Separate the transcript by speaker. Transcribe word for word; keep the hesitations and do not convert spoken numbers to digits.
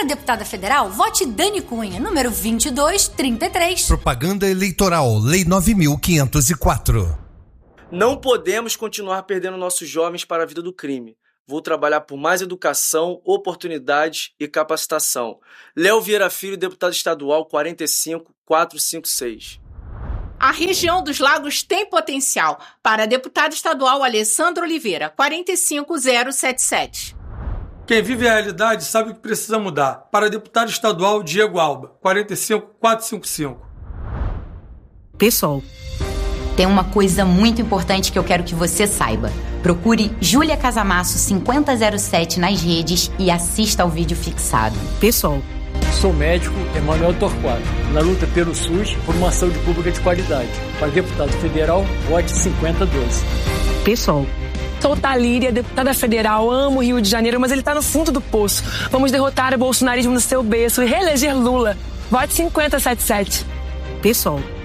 Speaker 1: Para deputada federal, vote Dani Cunha, número vinte e dois trinta e três.
Speaker 2: Propaganda eleitoral, Lei nove mil quinhentos e quatro.
Speaker 3: Não podemos continuar perdendo nossos jovens para a vida do crime. Vou trabalhar por mais educação, oportunidades e capacitação. Léo Vieira Filho, deputado estadual quarenta e cinco quatrocentos e cinquenta e seis.
Speaker 4: A região dos Lagos tem potencial. Para deputado estadual Alessandro Oliveira, quarenta e cinco zero setenta e sete.
Speaker 5: Quem vive a realidade sabe o que precisa mudar. Para deputado estadual Diego Alba, quarenta e cinco quatrocentos e cinquenta e cinco.
Speaker 6: Pessoal, tem uma coisa muito importante que eu quero que você saiba. Procure Júlia Casamasso cinquenta zero sete nas redes e assista ao vídeo fixado. Pessoal,
Speaker 7: sou médico Emanuel Torquato, na luta pelo SUS por uma saúde pública de qualidade. Para deputado federal, vote cinquenta doze.
Speaker 6: pessoal,
Speaker 8: sou Thalíria, deputada federal, amo o Rio de Janeiro, mas ele tá no fundo do poço. Vamos derrotar o bolsonarismo no seu berço e reeleger Lula. Vote cinquenta setenta e sete.
Speaker 6: pessoal.